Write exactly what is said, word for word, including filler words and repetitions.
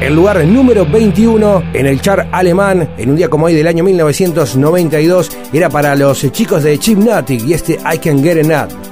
el lugar número veintiuno en el chart alemán en un día como hoy del año mil novecientos noventa y dos. Era para los chicos de Hypnotic y este I Can't Get Enough.